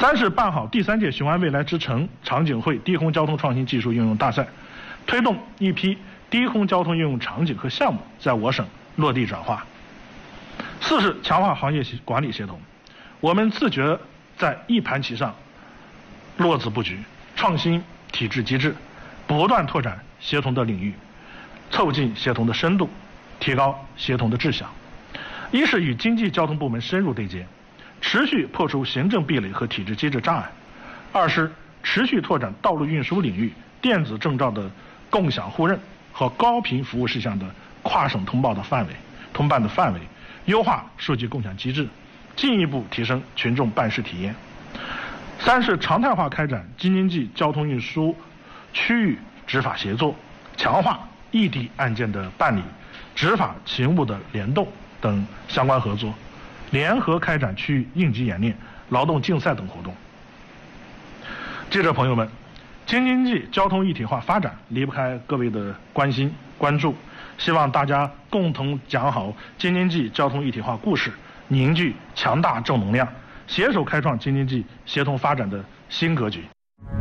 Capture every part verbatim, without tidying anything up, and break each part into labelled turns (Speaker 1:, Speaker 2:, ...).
Speaker 1: 三是办好第三届雄安未来之城场景会低空交通创新技术应用大赛，推动一批低空交通应用场景和项目在我省落地转化。四是强化行业管理协同，我们自觉在一盘棋上落子布局，创新体制机制，不断拓展协同的领域，凑近协同的深度，提高协同的质效。一是与经济交通部门深入对接，持续破除行政壁垒和体制机制障碍；二是持续拓展道路运输领域电子证照的共享互认和高频服务事项的跨省通报的范围、通办的范围，优化数据共享机制，进一步提升群众办事体验。三是常态化开展京津冀交通运输区域执法协作，强化异地案件的办理、执法勤务的联动等相关合作，联合开展区域应急演练、劳动竞赛等活动。记者朋友们，京津冀交通一体化发展离不开各位的关心关注，希望大家共同讲好京津冀交通一体化故事，凝聚强大正能量，携手开创京津冀协同发展的新格局。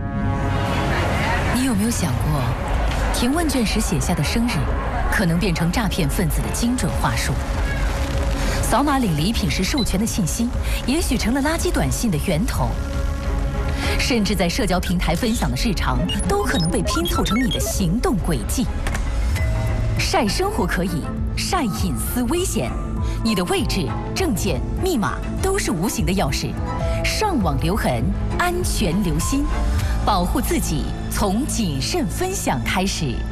Speaker 2: 你有没有想过，填问卷时写下的生日，可能变成诈骗分子的精准话术？扫码领礼品时授权的信息，也许成了垃圾短信的源头。甚至在社交平台分享的日常，都可能被拼凑成你的行动轨迹。晒生活可以，晒隐私危险。你的位置、证件、密码都是无形的钥匙，上网留痕，安全留心，保护自己从谨慎分享开始。